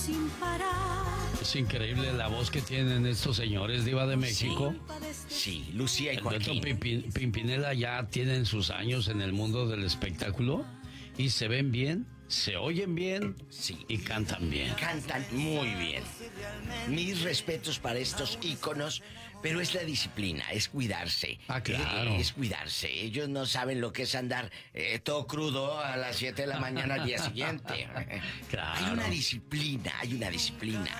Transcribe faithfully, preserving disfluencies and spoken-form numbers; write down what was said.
Sin parar. Es increíble la voz que tienen estos señores, Diva de México. Sí, sí, Lucía y El dueto Joaquín. Pimpi- Pimpinela ya tienen sus años en el mundo del espectáculo y se ven bien, se oyen bien, sí, y cantan bien. Cantan muy bien. Mis respetos para estos íconos, pero es la disciplina, es cuidarse. Ah, claro. Eh, es cuidarse. Ellos no saben lo que es andar eh, todo crudo a las siete de la mañana al día siguiente. Claro. Hay una disciplina, hay una disciplina.